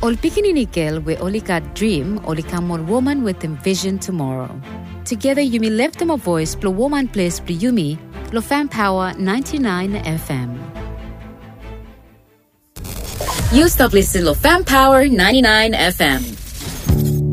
Ol pikininikel we olika dream olikamon woman with envision tomorrow. Together Yumi left them a voice plo woman place plo Yumi lo Fan Power 99 FM. You stop listening to Fan Power 99 FM.